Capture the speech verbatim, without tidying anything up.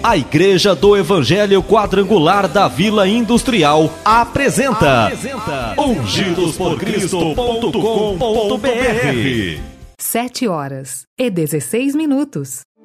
A Igreja do Evangelho Quadrangular da Vila Industrial apresenta, apresenta ungidos por cristo ponto com ponto br. Sete horas e dezesseis minutos.